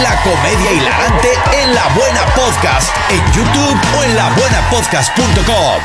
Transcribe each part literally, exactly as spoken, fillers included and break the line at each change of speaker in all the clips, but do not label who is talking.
la comedia hilarante en La Buena Podcast, en YouTube o en la buena podcast punto com.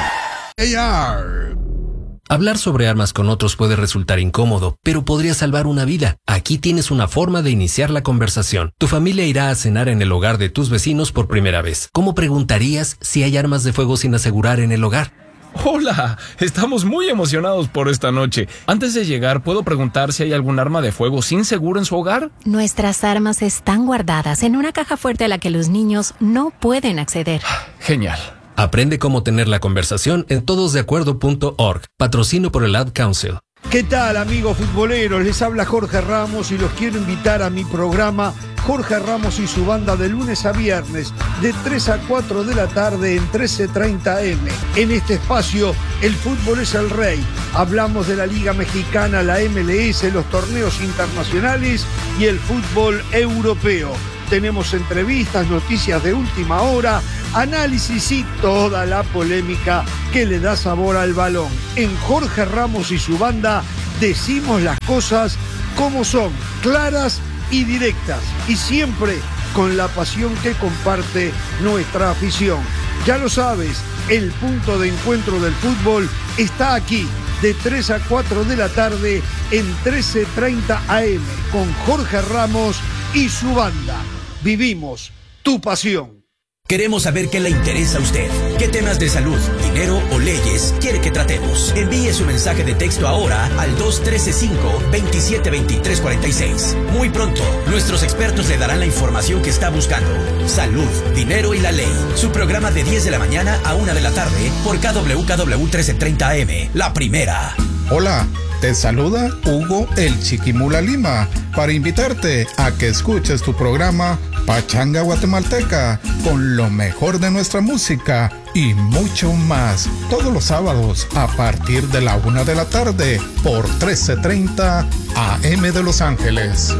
A R.
Hablar sobre armas con otros puede resultar incómodo, pero podría salvar una vida. Aquí tienes una forma de iniciar la conversación. Tu familia irá a cenar en el hogar de tus vecinos por primera vez. ¿Cómo preguntarías si hay armas de fuego sin asegurar en el hogar?
Hola, estamos muy emocionados por esta noche. Antes de llegar, ¿puedo preguntar si hay algún arma de fuego sin seguro en su hogar?
Nuestras armas están guardadas en una caja fuerte a la que los niños no pueden acceder.
Genial.
Aprende cómo tener la conversación en todos de acuerdo punto org. Patrocino por el Ad Council.
¿Qué tal, amigos futboleros? Les habla Jorge Ramos y los quiero invitar a mi programa Jorge Ramos y su banda de lunes a viernes de tres a cuatro de la tarde en trece treinta eme. En este espacio, el fútbol es el rey. Hablamos de la Liga Mexicana, la eme ele ese, los torneos internacionales y el fútbol europeo. Tenemos entrevistas, noticias de última hora, análisis y toda la polémica que le da sabor al balón. En Jorge Ramos y su banda decimos las cosas como son, claras y directas, y siempre con la pasión que comparte nuestra afición. Ya lo sabes, el punto de encuentro del fútbol está aquí, de tres a cuatro de la tarde en trece treinta eme, con Jorge Ramos y su banda. Vivimos tu pasión.
Queremos saber qué le interesa a usted. ¿Qué temas de salud, dinero o leyes quiere que tratemos? Envíe su mensaje de texto ahora al dos uno tres cinco, veintisiete veintitrés cuarenta y seis. Muy pronto, nuestros expertos le darán la información que está buscando. Salud, dinero y la ley. Su programa de diez de la mañana a una de la tarde por K W K W trece treinta eme. La primera.
Hola, te saluda Hugo el Chiquimula Lima para invitarte a que escuches tu programa Pachanga Guatemalteca con lo mejor de nuestra música y mucho más todos los sábados a partir de la una de la tarde por trece treinta eme de Los Ángeles.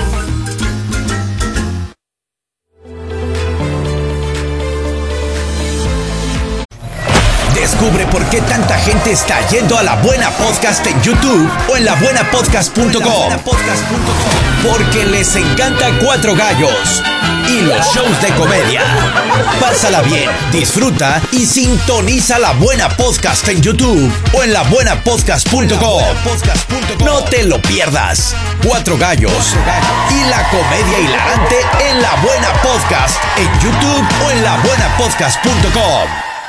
Descubre por qué tanta gente está yendo a La Buena Podcast en YouTube o en la buena podcast punto com. Porque les encanta Cuatro Gallos y los shows de comedia. Pásala bien, disfruta y sintoniza La Buena Podcast en YouTube o en la buena podcast punto com. No te lo pierdas. Cuatro Gallos y la comedia hilarante en La Buena Podcast en YouTube o en la buena podcast punto com.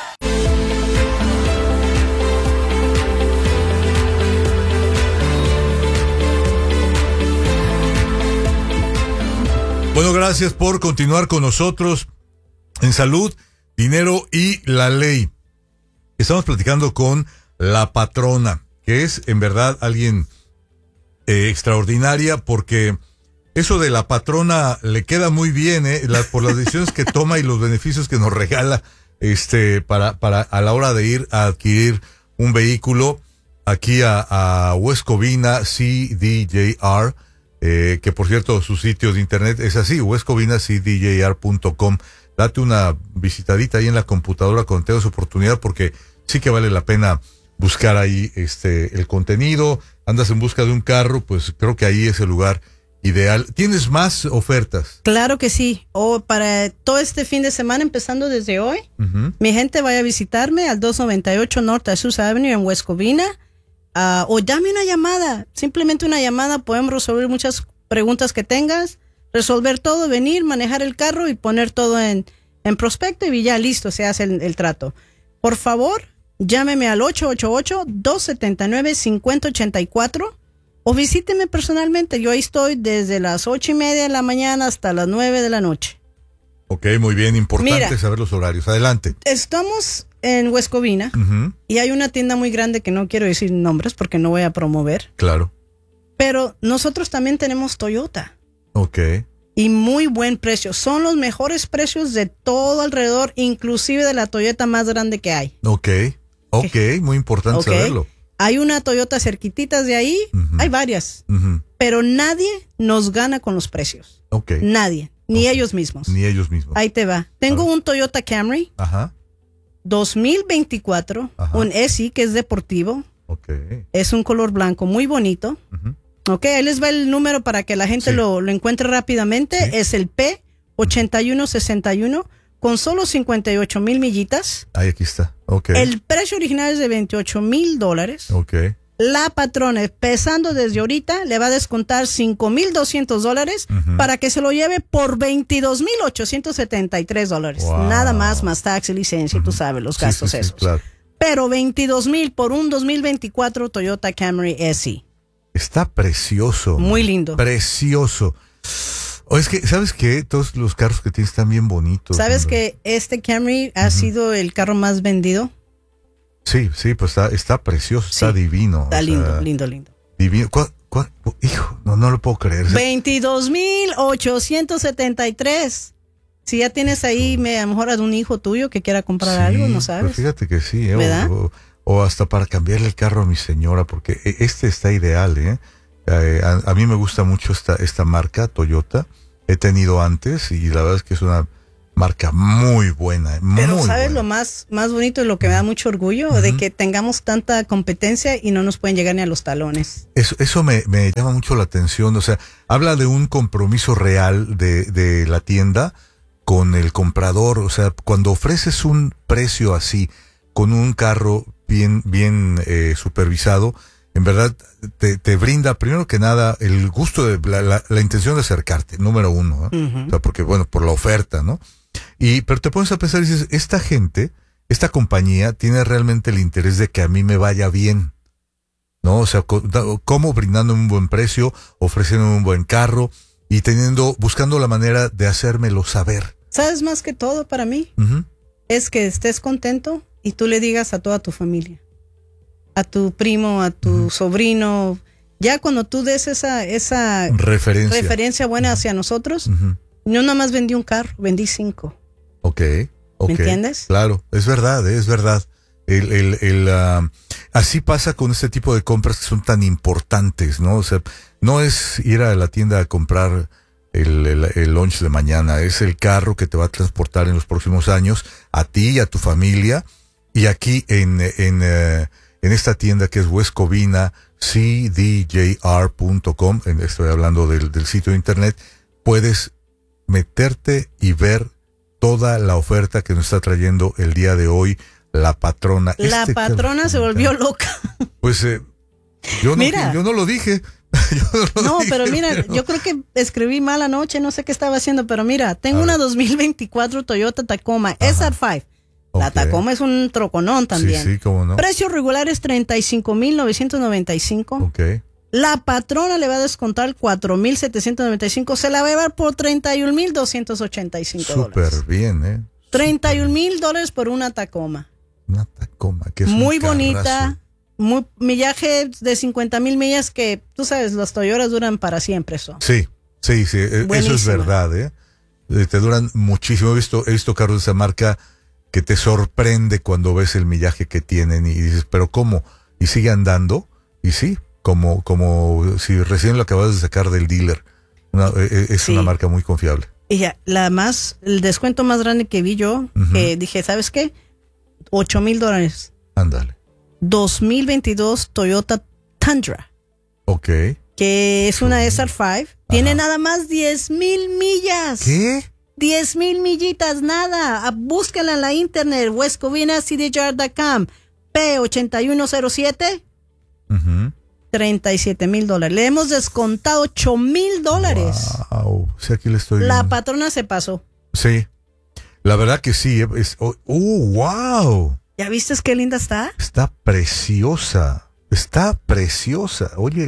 Bueno, gracias por continuar con nosotros en Salud, Dinero y la Ley. Estamos platicando con la patrona, que es en verdad alguien eh, extraordinaria, porque eso de la patrona le queda muy bien, eh, la, por las decisiones que toma y los beneficios que nos regala este para para a la hora de ir a adquirir un vehículo aquí a, a West Covina C D J R. Eh, que por cierto su sitio de internet es así, west covina c d j r punto com. Date una visitadita ahí en la computadora cuando tengas oportunidad, porque sí que vale la pena buscar ahí este el contenido. Andas en busca de un carro, pues creo que ahí es el lugar ideal. ¿Tienes más ofertas?
Claro que sí. O para todo este fin de semana, empezando desde hoy, uh-huh. Mi gente vaya a visitarme al doscientos noventa y ocho North Azusa Avenue en West Covina. Uh, o llame una llamada, simplemente una llamada, podemos resolver muchas preguntas que tengas, resolver todo, venir, manejar el carro y poner todo en, en prospecto y ya listo, se hace el, el trato. Por favor, llámeme al ocho ocho ocho, dos siete nueve, cinco cero ocho cuatro o visíteme personalmente. Yo ahí estoy desde las ocho y media de la mañana hasta las nueve de la noche.
Ok, muy bien, importante
Mira,
saber los horarios. Adelante.
Estamos en West Covina, uh-huh. Y hay una tienda muy grande que no quiero decir nombres porque no voy a promover.
Claro.
Pero nosotros también tenemos Toyota.
Ok.
Y muy buen precio. Son los mejores precios de todo alrededor, inclusive de la Toyota más grande que hay.
Ok, ok, okay. Muy importante okay. saberlo.
Hay una Toyota cerquititas de ahí, uh-huh. Hay varias, uh-huh. Pero nadie nos gana con los precios.
Ok.
Nadie, ni
okay.
ellos mismos.
Ni ellos mismos.
Ahí te va. Tengo un Toyota Camry.
Ajá.
dos mil veinticuatro, ajá. Un S I que es deportivo.
Okay.
Es un color blanco muy bonito.
Uh-huh.
Ok, ahí les va el número para que la gente
Sí.
lo, lo encuentre rápidamente.
Sí.
Es el P ochenta y uno sesenta y uno con solo cincuenta y ocho mil millitas.
Ahí aquí está. Ok.
El precio original es de veintiocho mil dólares.
Ok.
La patrona, empezando desde ahorita, le va a descontar cinco mil doscientos dólares
Ujú.
para que se lo lleve por veintidós mil ochocientos setenta y tres dólares.
Wow.
Nada más, más tax y licencia, tú sabes, los
Sí,
gastos
sí, sí,
esos.
claro.
Pero veintidós mil por un dos mil veinticuatro Toyota Camry S E.
Está precioso.
Muy lindo.
Precioso. O es que, ¿sabes qué? Todos los carros que tienes están bien bonitos.
¿Sabes
hombre.
que este Camry ha sido el carro más vendido?
Sí, sí, pues está, está precioso, está
Sí.
divino.
Está
o
lindo,
sea,
lindo, lindo.
Divino. ¿Cuál, cuál? Oh, hijo, no, no lo puedo creer.
veintidós mil ochocientos setenta y tres. Si ya tienes ahí, me, a lo mejor a un hijo tuyo que quiera comprar
Sí,
algo, no
pues
sabes.
fíjate que sí, ¿eh?
¿Verdad?
O, o- o hasta para cambiarle el carro a mi señora, porque e- este está ideal, ¿eh? Eh, a, a mí me gusta mucho esta, esta marca, Toyota. He tenido antes y la verdad es que es una marca muy buena.
Pero
muy
¿sabes
buena.
lo más, más bonito y lo que me da mucho orgullo? De que tengamos tanta competencia y no nos pueden llegar ni a los talones.
Eso, eso me, me llama mucho la atención. O sea, habla de un compromiso real de, de la tienda con el comprador. O sea, cuando ofreces un precio así, con un carro bien, bien eh, supervisado, en verdad te, te brinda, primero que nada, el gusto de la, la, la intención de acercarte, número uno. ¿eh?
Ujú.
O sea, porque, bueno, por la oferta, ¿no? Y, pero te pones a pensar y dices, esta gente, esta compañía tiene realmente el interés de que a mí me vaya bien. ¿No? O sea, co- da- cómo brindándome un buen precio, ofreciéndome un buen carro y teniendo, buscando la manera de hacérmelo saber.
¿Sabes más que todo para mí?
Ujú.
Es que estés contento y tú le digas a toda tu familia, a tu primo, a tu sobrino, ya cuando tú des esa, esa
Referencia.
referencia buena hacia nosotros,
Ujú.
yo nada más vendí un carro, vendí cinco.
Ok, ok.
¿Me entiendes?
Claro, es verdad, es verdad. El, el, el, ah, así pasa con este tipo de compras que son tan importantes, ¿no? O sea, no es ir a la tienda a comprar el, el, el lunch de mañana, es el carro que te va a transportar en los próximos años a ti y a tu familia. Y aquí en, en, eh, en esta tienda que es West Covina, C D J R punto com, en- estoy hablando del, del sitio de internet, puedes meterte y ver toda la oferta que nos está trayendo el día de hoy la patrona.
La
Este
patrona
carro
se
está
volvió
encantado.
loca.
Pues eh, yo, no,
Mira.
yo no lo dije. Yo no, lo
No,
dije,
pero mira, yo creo que escribí mal anoche, no sé qué estaba haciendo, pero mira, tengo
A
una
ver.
dos mil veinticuatro Toyota Tacoma S R cinco. La
Ok.
Tacoma es un troconón también.
Sí, sí, cómo no.
Precio regular es treinta y cinco mil novecientos noventa y cinco.
Ok.
La patrona le va a descontar cuatro mil setecientos noventa y cinco. Se la va a llevar por treinta y un mil doscientos ochenta y cinco dólares.
Súper bien, ¿eh?
treinta y un mil dólares por una Tacoma.
Una Tacoma, que es un
Muy
carrazo.
bonita. Muy, millaje de cincuenta mil millas que, tú sabes, las Toyotas duran para siempre eso.
Sí, sí, sí, e- eso es
Buenísima.
verdad, ¿eh? Eh, Te duran muchísimo. He visto, he visto carros de esa marca que te sorprende cuando ves el millaje que tienen y dices, pero ¿cómo? Y sigue andando, y sí, como, como si recién lo acabas de sacar del dealer. Una- e- e- es
Sí.
una marca muy confiable.
Y ya, la más, el descuento más grande que vi yo,
Ujú.
que dije, ¿sabes qué? ocho mil dólares.
Ándale.
dos mil veintidós Toyota Tundra,
Ok.
que es una S R cinco. Tiene nada más diez mil millas.
¿Qué?
diez mil millitas, nada. Ah, búsquenla en la internet, west covina c d j r punto com. P ochenta y uno cero siete,
Ujú.
treinta y siete mil dólares. Le hemos descontado ocho mil dólares.
Wow. Sí, aquí le estoy
La
viendo.
patrona se pasó.
Sí. La verdad que sí. eh, Es, oh, oh, wow.
¿Ya viste qué linda está?
Está preciosa. Está preciosa. Oye.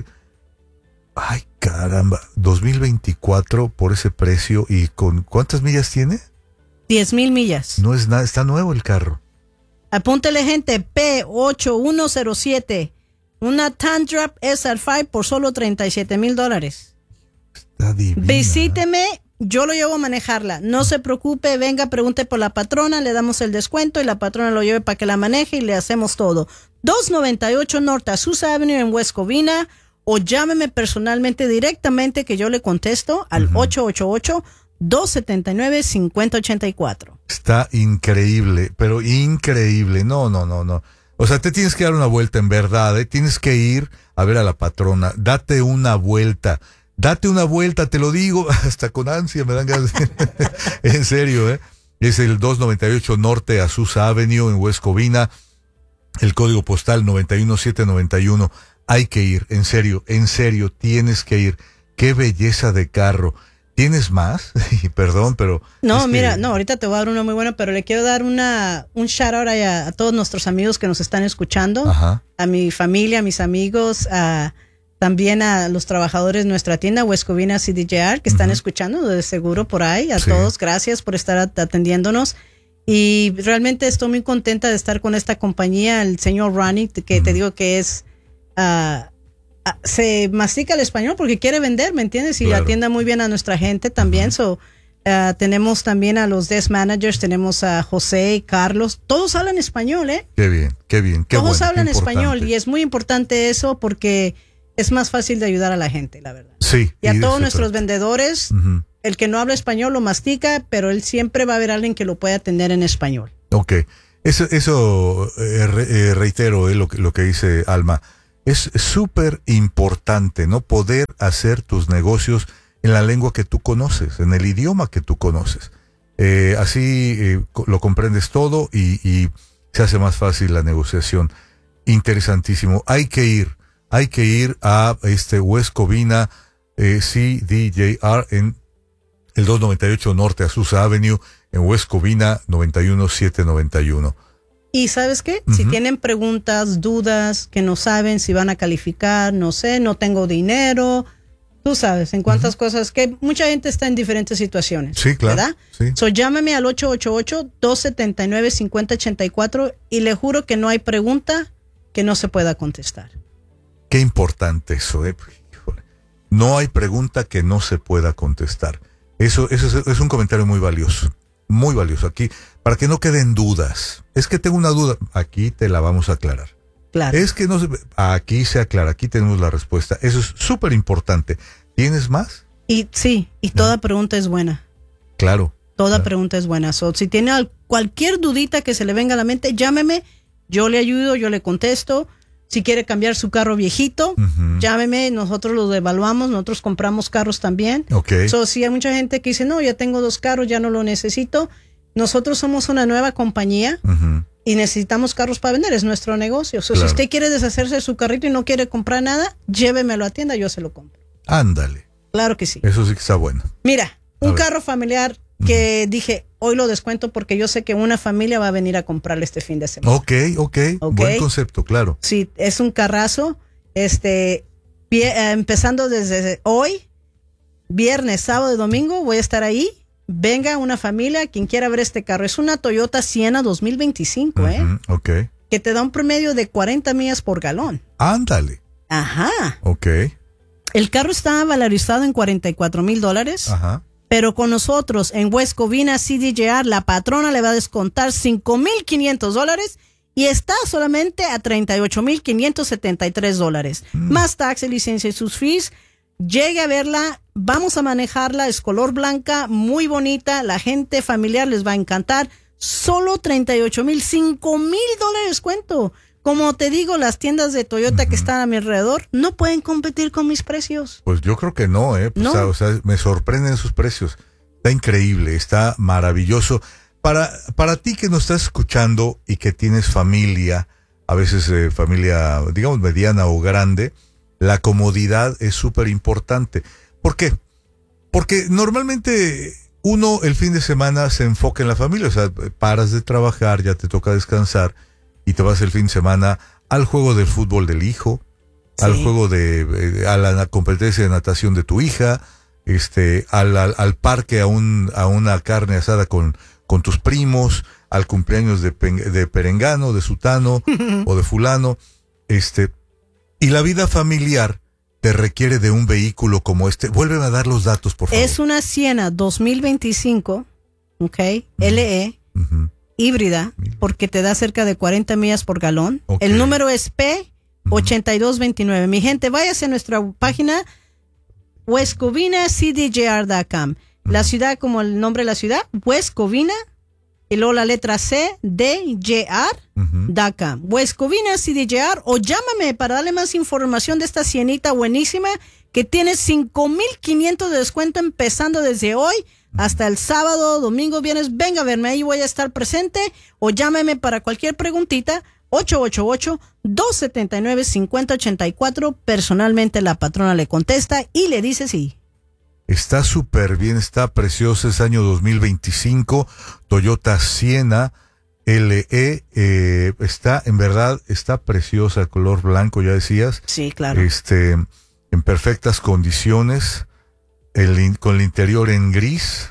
Ay, caramba. dos mil veinticuatro por ese precio. ¿Y con cuántas millas tiene?
diez mil millas.
No es nada. Está nuevo el carro.
Apúntele, gente, P ocho uno cero siete. Una Tundra S R cinco por solo treinta y siete mil dólares.
Está divina.
Visíteme, yo lo llevo a manejarla. No se preocupe, venga, pregunte por la patrona, le damos el descuento y la patrona lo lleve para que la maneje y le hacemos todo. doscientos noventa y ocho North Azusa Avenue en West Covina, o llámeme personalmente directamente que yo le contesto al ocho ocho ocho, dos siete nueve, cinco cero ocho cuatro.
Está increíble, pero increíble. No, no, no, no. O sea, te tienes que dar una vuelta en verdad, ¿eh? Tienes que ir a ver a la patrona. Date una vuelta. Date una vuelta, te lo digo, hasta con ansia me dan ganas. En serio, ¿eh? Es el doscientos noventa y ocho Norte Azusa Avenue en West Covina. El código postal noventa y uno siete noventa y uno. Hay que ir, en serio, en serio, tienes que ir. Qué belleza de carro. ¿Tienes más? Perdón, pero...
No,
es
mira,
que...
no, ahorita te voy a dar uno muy bueno, pero le quiero dar una un shout out a, a todos nuestros amigos que nos están escuchando.
Ajá.
A mi familia, a mis amigos, a, también a los trabajadores de nuestra tienda, West Covina C D J R, que están uh-huh. escuchando de seguro por ahí. A sí. todos, gracias por estar atendiéndonos. Y realmente estoy muy contenta de estar con esta compañía, el señor Ronnie, que uh-huh. te digo que es... Uh, se mastica el español porque quiere vender, ¿me entiendes? Y claro. atienda muy bien a nuestra gente también. Uh-huh. So, uh, tenemos también a los desk managers, tenemos a José y Carlos. Todos hablan español, ¿eh?
Qué bien, qué bien, qué
Todos
bueno,
hablan
qué
español y es muy importante eso porque es más fácil de ayudar a la gente, la verdad.
Sí.
Y a
y
todos nuestros trata. vendedores, uh-huh. el que no habla español lo mastica, pero él siempre va a haber alguien que lo pueda atender en español.
Ok. Eso, eso eh, re, eh, reitero eh, lo, lo que dice Alma. Es súper importante, ¿no? Poder hacer tus negocios en la lengua que tú conoces, en el idioma que tú conoces. Eh, así eh, lo comprendes todo y, y se hace más fácil la negociación. Interesantísimo. Hay que ir, hay que ir a este West Covina eh, C D J R en el doscientos noventa y ocho Norte Azusa Avenue en West Covina noventa y uno siete noventa y uno.
Y ¿sabes qué? Uh-huh. Si tienen preguntas, dudas, que no saben si van a calificar, no sé, no tengo dinero, tú sabes, en cuántas uh-huh. cosas, que mucha gente está en diferentes situaciones.
Sí, claro.
¿Verdad?
Sí.
So, llámame al ocho ocho ocho, dos siete nueve, cinco cero ocho cuatro y le juro que no hay pregunta que no se pueda contestar.
Qué importante eso, ¿eh? No hay pregunta que no se pueda contestar. Eso, eso es, es un comentario muy valioso. Muy valioso aquí, para que no queden dudas. Es que tengo una duda, aquí te la vamos a aclarar.
Claro.
Es que no se, aquí se aclara, aquí tenemos la respuesta. Eso es súper importante. ¿Tienes más?
Y sí, y toda ¿no? pregunta es buena.
Claro.
Toda
claro.
pregunta es buena. So, si tiene cualquier dudita que se le venga a la mente, llámeme, yo le ayudo, yo le contesto. Si quiere cambiar su carro viejito, uh-huh. llámeme, nosotros lo evaluamos, nosotros compramos carros también.
Okay.
So, si hay mucha gente que dice, no, ya tengo dos carros, ya no lo necesito. Nosotros somos una nueva compañía uh-huh. y necesitamos carros para vender, es nuestro negocio. So, claro. Si usted quiere deshacerse de su carrito y no quiere comprar nada, llévemelo a la tienda, yo se lo compro.
Ándale.
Claro que sí.
Eso sí que está bueno.
Mira, un carro familiar que uh-huh. dije, hoy lo descuento porque yo sé que una familia va a venir a comprarle este fin de semana.
Ok, ok, okay. Buen concepto, claro.
Sí, es un carrazo, este, pie, eh, empezando desde hoy, viernes, sábado y domingo, voy a estar ahí. Venga una familia, quien quiera ver este carro. Es una Toyota Sienna dos mil veinticinco, uh-huh, ¿eh?
Ok.
Que te da un promedio de cuarenta millas por galón.
Ándale.
Ajá.
Ok.
El carro está valorizado en cuarenta y cuatro mil dólares.
Ajá.
Pero con nosotros en West Covina C D J R, la patrona le va a descontar cinco mil quinientos dólares y está solamente a treinta y ocho mil quinientos setenta y tres dólares. Mm. Más taxa, licencia y sus fees. Llegue a verla, vamos a manejarla, es color blanca, muy bonita, la gente familiar les va a encantar. Solo treinta y ocho mil, cinco mil dólares descuento. Como te digo, las tiendas de Toyota uh-huh. que están a mi alrededor no pueden competir con mis precios.
Pues yo creo que no, ¿eh? Pues,
no.
O, sea, o sea, me sorprenden sus precios. Está increíble, está maravilloso. Para, para ti que nos estás escuchando y que tienes familia, a veces eh, familia, digamos, mediana o grande, la comodidad es súper importante. ¿Por qué? Porque normalmente uno el fin de semana se enfoca en la familia, o sea, paras de trabajar, ya te toca descansar, y te vas el fin de semana al juego del fútbol del hijo, sí. al juego de, a la competencia de natación de tu hija, este, al, al, al parque a un, a una carne asada con, con tus primos, al cumpleaños de, de perengano, de sutano o de fulano, este, y la vida familiar te requiere de un vehículo como este. Vuélveme a dar los datos, por favor.
Es una Sienna dos mil veinticinco, ok, uh-huh. L E, uh-huh. híbrida, porque te da cerca de cuarenta millas por galón. Okay. El número es P ochenta y dos veintinueve. Mi gente, váyase a nuestra página west covina c d j r punto com. La ciudad, como el nombre de la ciudad, West Covina y luego la letra C, D J R, uh-huh. .com. Huescovina C D J R, o llámame para darle más información de esta cienita buenísima que tiene cinco mil quinientos de descuento empezando desde hoy hasta el sábado, domingo, viernes. Venga a verme, ahí voy a estar presente, o llámeme para cualquier preguntita, ocho ocho ocho, dos siete nueve, cinco cero ocho cuatro. Personalmente la patrona le contesta y le dice sí.
Está súper bien, está preciosa, es año dos mil veinticinco, Toyota Siena L E, eh, está, en verdad, está preciosa, el color blanco, ya decías.
Sí, claro.
Este, en perfectas condiciones, el, con el interior en gris,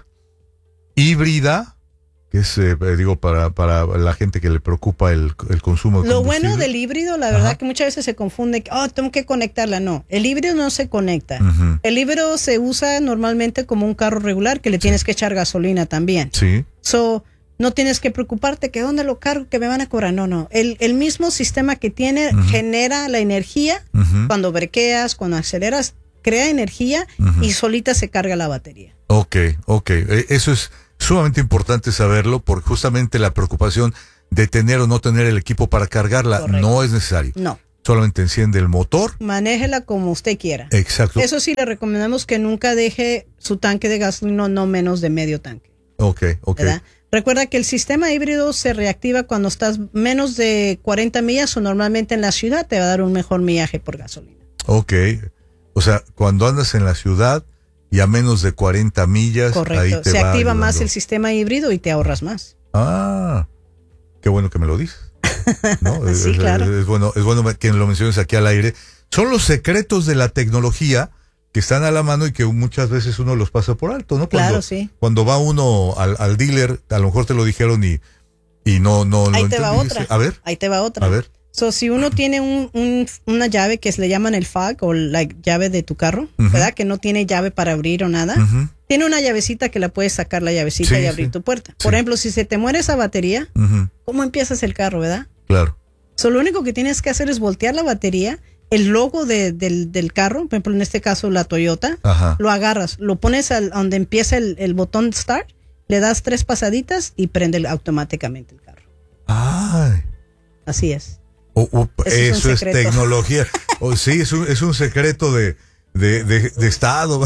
híbrida, que es, eh, digo, para, para la gente que le preocupa el, el consumo de
Lo
combustible.
bueno del híbrido, la verdad,
Ajá.
que muchas veces se confunde, oh, tengo que conectarla. No, el híbrido no se conecta.
Uh-huh.
El híbrido se usa normalmente como un carro regular que le tienes sí. que echar gasolina también.
Sí.
So, no tienes que preocuparte que dónde lo cargo, que me van a cobrar. No, no. El, el mismo sistema que tiene uh-huh. genera la energía uh-huh. cuando brequeas, cuando aceleras, crea energía uh-huh. y solita se carga la batería.
Ok, ok. Eso es sumamente importante saberlo, porque justamente la preocupación de tener o no tener el equipo para cargarla Correcto. No es necesario.
No.
Solamente enciende el motor.
Manéjela como usted quiera.
Exacto.
Eso sí, le recomendamos que nunca deje su tanque de gasolina no menos de medio tanque.
Ok, ok.
¿Verdad? Recuerda que el sistema híbrido se reactiva cuando estás menos de cuarenta millas o normalmente en la ciudad te va a dar un mejor millaje por gasolina.
Ok. O sea, cuando andas en la ciudad y a menos de cuarenta millas,
Correcto.
Ahí te
se
va
activa
ayudando.
Más el sistema híbrido y te ahorras más.
Ah, qué bueno que me lo dices. ¿No?
Sí,
es,
claro.
Es, es bueno, es bueno que lo menciones aquí al aire. Son los secretos de la tecnología que están a la mano y que muchas veces uno los pasa por alto, ¿no? Cuando,
claro, sí.
Cuando va uno al, al dealer, a lo mejor te lo dijeron y, y no, no,
Ahí
no
te va otra.
A ver.
Ahí te va otra.
A ver.
So, si uno tiene un, un, una llave que se le llaman el fob o la llave de tu carro, uh-huh. ¿verdad? Que no tiene llave para abrir o nada. Uh-huh. Tiene una llavecita que la puedes sacar la llavecita sí, y abrir sí. tu puerta. Por sí. ejemplo, si se te muere esa batería, uh-huh. ¿cómo empiezas el carro, verdad?
Claro.
So, lo único que tienes que hacer es voltear la batería, el logo de, del, del carro, por ejemplo, en este caso la Toyota,
Ajá.
lo agarras, lo pones al, donde empieza el, el botón Start, le das tres pasaditas y prende automáticamente el carro.
Ay.
Así es.
Oh, oh, eso es, es tecnología. Oh, sí, es un, es un secreto de, de, de, de estado.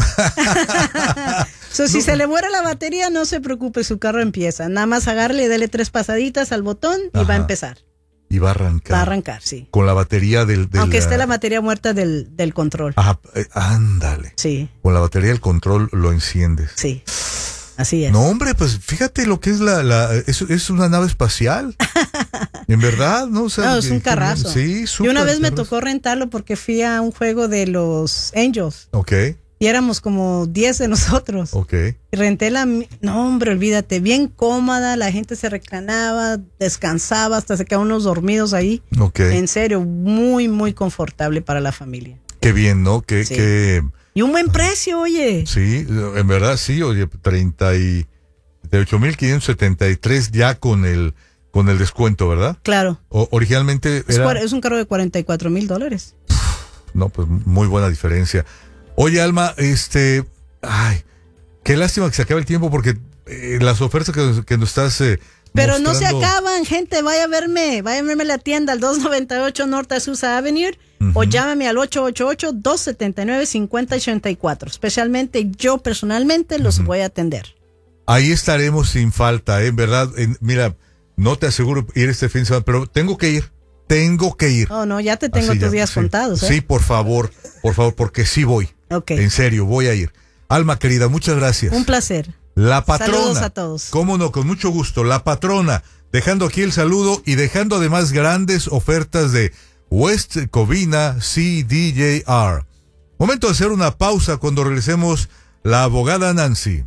So, si se le muere la batería, no se preocupe, su carro empieza. Nada más agarre, dele tres pasaditas al botón y Ajá. va a empezar.
Y va a arrancar.
Va a arrancar, sí.
Con la batería del... del
Aunque esté la batería muerta del, del control.
Ajá, eh, ándale.
Sí.
Con la batería del control lo enciendes.
Sí. Así es.
No, hombre, pues fíjate lo que es la... la es, es una nave espacial. En verdad, ¿no? O sea,
no, es un carrazo.
Sí, súper.
Y una vez me
carrazo.
tocó rentarlo porque fui a un juego de los Angels.
Ok.
Y éramos como diez de nosotros.
Ok.
Y renté la... No, hombre, olvídate. Bien cómoda, la gente se reclinaba, descansaba, hasta se quedaban unos dormidos ahí.
Ok.
En serio, muy, muy confortable para la familia.
Qué bien, ¿no? Qué...
Sí.
qué...
Y un buen precio, oye.
Sí, en verdad sí, oye, treinta y ocho mil quinientos setenta y tres ya con el con el descuento, ¿verdad?
Claro.
O, originalmente era...
Es un carro de cuarenta y cuatro mil dólares.
No, pues muy buena diferencia. Oye, Alma, este, ay, qué lástima que se acabe el tiempo porque eh, las ofertas que, que nos estás eh,
Pero
mostrando...
no se acaban, gente, vaya a verme, vaya a verme a la tienda al doscientos noventa y ocho North Azusa Avenue. Uh-huh. O llámame al ocho ocho ocho, dos siete nueve, cinco cero ocho cuatro. Especialmente yo personalmente los uh-huh. voy a atender.
Ahí estaremos sin falta, ¿eh? En verdad. En, mira, no te aseguro ir este fin de semana, pero tengo que ir. Tengo que ir.
Oh, no, ya te tengo
Así
tus
ya,
días
sí.
contados. ¿eh?
Sí, por favor, por favor, porque sí voy.
Okay.
En serio, voy a ir. Alma querida, muchas gracias.
Un placer.
La patrona.
Saludos a todos.
Cómo no, con mucho gusto. La patrona, dejando aquí el saludo y dejando además grandes ofertas de West Covina C D J R. Momento de hacer una pausa. Cuando regresemos, la abogada Nancy.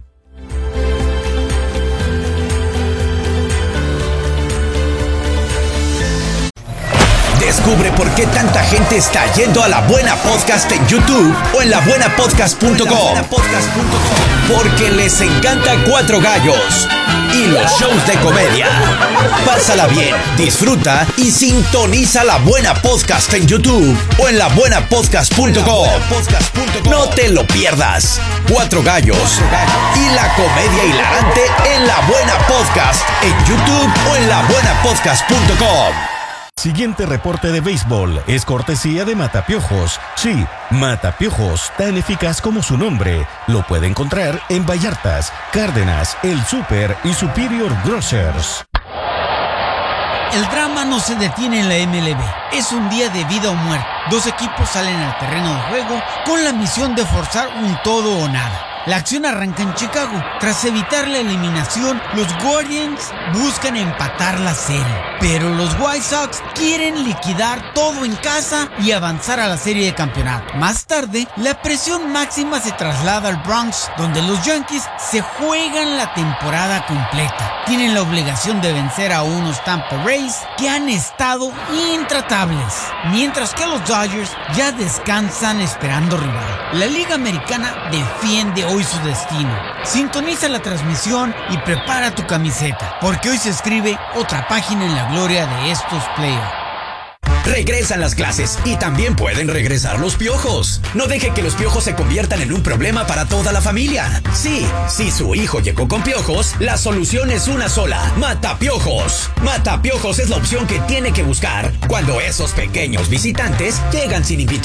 Descubre por qué tanta gente está yendo a La Buena Podcast en YouTube o en la buena podcast punto com. Porque les encanta Cuatro Gallos y los shows de comedia. Pásala bien, disfruta y sintoniza La Buena Podcast en YouTube o en la buena podcast punto com. No te lo pierdas. Cuatro gallos y la comedia hilarante en La Buena Podcast en YouTube o en la buena podcast punto com.
Siguiente reporte de béisbol es cortesía de Matapiojos. Sí, Matapiojos, tan eficaz como su nombre. Lo puede encontrar en Vallartas, Cárdenas, El Super y Superior Grocers.
El drama no se detiene en la M L B. Es un día de vida o muerte. Dos equipos salen al terreno de juego con la misión de forzar un todo o nada. La acción arranca en Chicago. Tras evitar la eliminación, los Guardians buscan empatar la serie. Pero los White Sox quieren liquidar todo en casa y avanzar a la serie de campeonato. Más tarde, la presión máxima se traslada al Bronx, donde los Yankees se juegan la temporada completa. Tienen la obligación de vencer a unos Tampa Rays que han estado intratables, mientras que los Dodgers ya descansan esperando rival. La Liga Americana defiende hoy su destino. Sintoniza la transmisión y prepara tu camiseta, porque hoy se escribe otra página en la gloria de estos playoffs.
Regresan las clases y también pueden regresar los piojos. No deje que los piojos se conviertan en un problema para toda la familia. Sí, si su hijo llegó con piojos, la solución es una sola: Matapiojos. Matapiojos es la opción que tiene que buscar cuando esos pequeños visitantes llegan sin invitación.